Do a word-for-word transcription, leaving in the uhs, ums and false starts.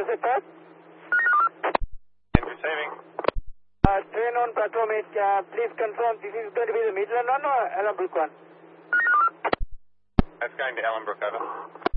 Joseph Park. Receiving. Uh, train on platform eight, uh, please confirm this is going to be the Midland one or Ellenbrook one? That's going to Ellenbrook, over.